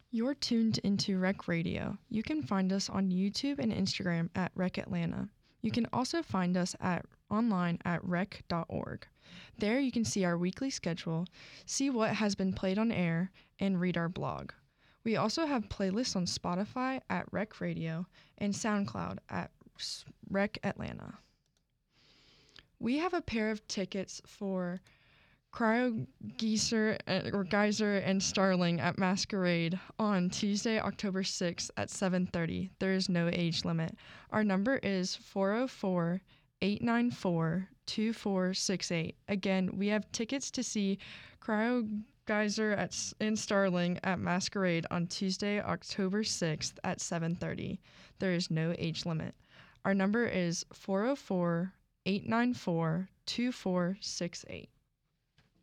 You're tuned into Rec Radio. You can find us on YouTube and Instagram at Rec Atlanta. You can also find us online at rec.org. There you can see our weekly schedule, see what has been played on air, and read our blog. We also have playlists on Spotify at Rec Radio and SoundCloud at Rec Atlanta. We have a pair of tickets for Geyser and Starling at Masquerade on Tuesday, October 6th at 7:30. There is no age limit. Our number is 404-894-2468. Again, we have tickets to see Geyser and Starling at Masquerade on Tuesday, October 6th at 7:30. There is no age limit. Our number is 404-894-2468.